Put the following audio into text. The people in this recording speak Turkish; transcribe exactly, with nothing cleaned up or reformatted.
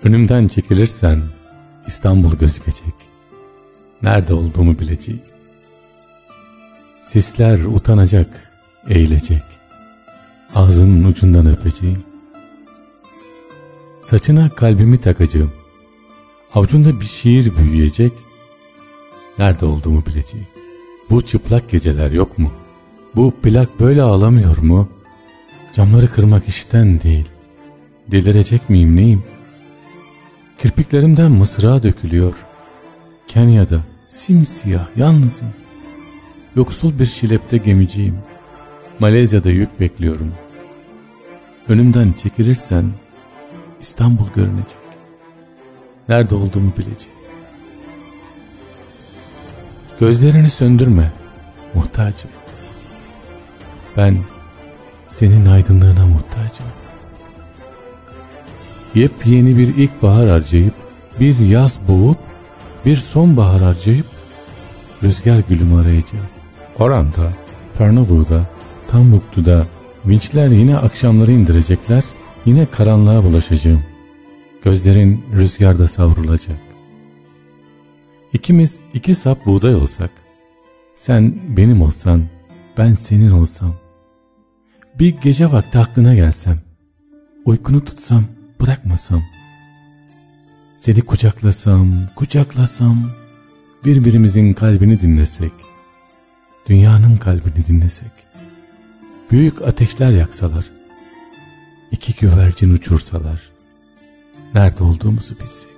Önümden çekilirsen İstanbul gözükecek. Nerede olduğumu bileceğim. Sisler utanacak, eğilecek. Ağzının ucundan öpeceğim. Saçına kalbimi takacağım. Avucunda bir şiir büyüyecek. Nerede olduğumu bileceğim. Bu çıplak geceler yok mu? Bu plak böyle ağlamıyor mu? Camları kırmak işten değil. Delirecek miyim neyim? Kirpiklerimden mısra dökülüyor. Kenya'da simsiyah yalnızım. Yoksul bir şilepte gemiciyim. Malezya'da yük bekliyorum. Önümden çekilirsen İstanbul görünecek. Nerede olduğumu bileceğim. Gözlerini söndürme, muhtacım. Ben senin aydınlığına muhtacım. Yepyeni bir ilkbahar harcayıp, bir yaz boğup, bir sonbahar harcayıp, rüzgar gülümü arayacağım. Oran'da, Tarnavut'da, Tambuktu'da vinçler yine akşamları indirecekler, yine karanlığa bulaşacağım. Gözlerin rüzgarda savrulacak. İkimiz iki sap buğday olsak, sen benim olsan, ben senin olsam, bir gece vakti aklına gelsem, uykunu tutsam, bırakmasam, seni kucaklasam, kucaklasam, birbirimizin kalbini dinlesek, dünyanın kalbini dinlesek, büyük ateşler yaksalar, iki güvercin uçursalar, nerede olduğumuzu bilsek.